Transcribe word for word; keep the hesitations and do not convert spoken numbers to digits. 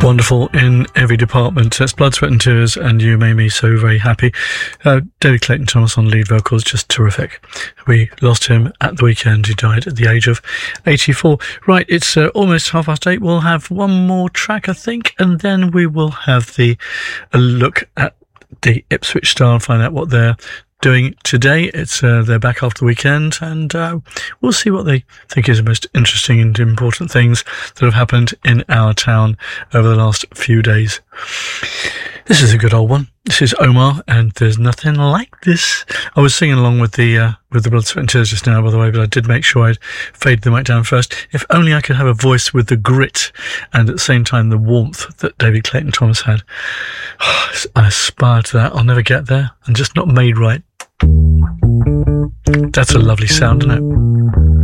Wonderful in every department. It's Blood, Sweat and Tears, and You Made Me So Very Happy. Uh, David Clayton Thomas on lead vocals, just terrific. We lost him at the weekend. He died at the age of eighty-four. Right, it's uh, almost half past eight. We'll have one more track, I think, and then we will have the a look at the Ipswich Star and find out what they're doing today. It's uh, they're back after the weekend, and uh, we'll see what they think is the most interesting and important things that have happened in our town over the last few days. This is a good old one. This is Omar, and There's Nothing Like This. I was singing along with the uh, with the Blood, Sweat and Tears just now, by the way, but I did make sure I'd fade the mic down first. If only I could have a voice with the grit and at the same time the warmth that David Clayton Thomas had. I aspire to that. I'll never get there. I'm just not made right. That's a lovely sound, isn't it?